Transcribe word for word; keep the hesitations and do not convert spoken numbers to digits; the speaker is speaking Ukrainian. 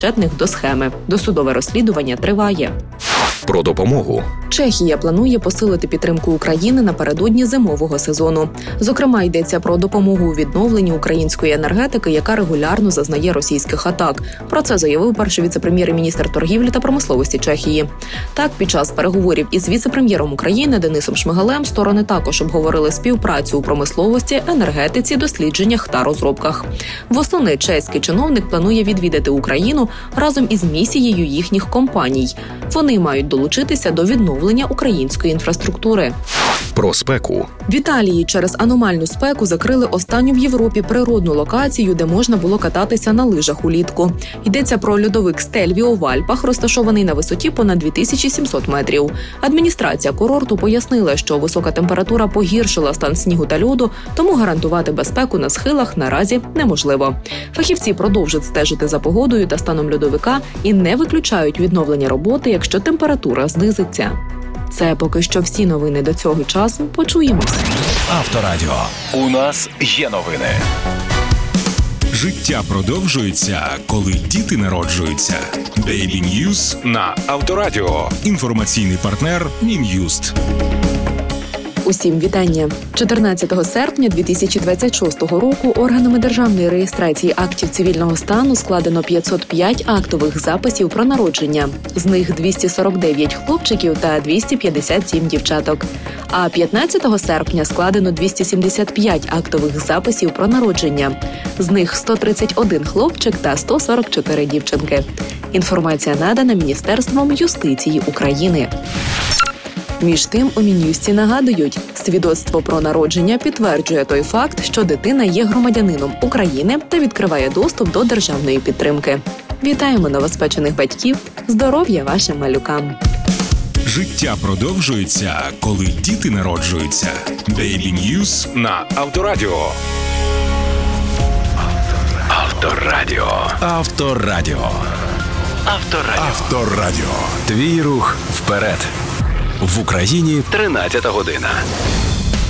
причетних до схеми. Досудове розслідування триває. Про допомогу. Чехія планує посилити підтримку України напередодні зимового сезону. Зокрема, йдеться про допомогу у відновленні української енергетики, яка регулярно зазнає російських атак. Про це заявив перший віце-прем'єр-міністр торгівлі та промисловості Чехії. Так, під час переговорів із віце-прем'єром України Денисом Шмигалем сторони також обговорили співпрацю у промисловості, енергетиці, дослідженнях та розробках. Восени чеський чиновник планує відвідати Україну разом із місією їхніх компаній. Вони мають долучитися до відновлення української інфраструктури. Про спеку. В Італії через аномальну спеку закрили останню в Європі природну локацію, де можна було кататися на лижах улітку. Йдеться про льодовик Стельвіо в Альпах, розташований на висоті понад дві тисячі сімсот метрів. Адміністрація курорту пояснила, що висока температура погіршила стан снігу та льоду, тому гарантувати безпеку на схилах наразі неможливо. Фахівці продовжать стежити за погодою та станом льодовика і не виключають відновлення роботи, якщо температура знизиться. Це поки що всі новини до цього часу. Почуємось. Авторадіо. У нас є новини. Життя продовжується, коли діти народжуються. Daily News на Авторадіо. Інформаційний партнер Мін'юст. Усім вітання. чотирнадцятого серпня дві тисячі двадцять шостого року органами державної реєстрації актів цивільного стану складено п'ятсот п'ять актових записів про народження. З них двісті сорок дев'ять хлопчиків та двісті п'ятдесят сім дівчаток. А п'ятнадцятого серпня складено двісті сімдесят п'ять актових записів про народження. З них сто тридцять один хлопчик та сто сорок чотири дівчинки. Інформація надана Міністерством юстиції України. Між тим, у Мін'юсті нагадують, свідоцтво про народження підтверджує той факт, що дитина є громадянином України та відкриває доступ до державної підтримки. Вітаємо новоспечених батьків! Здоров'я вашим малюкам! Життя продовжується, коли діти народжуються. Daily News на Авторадіо. Авторадіо. Авторадіо. Авторадіо. Авторадіо. Твій рух вперед. В Україні тринадцята година.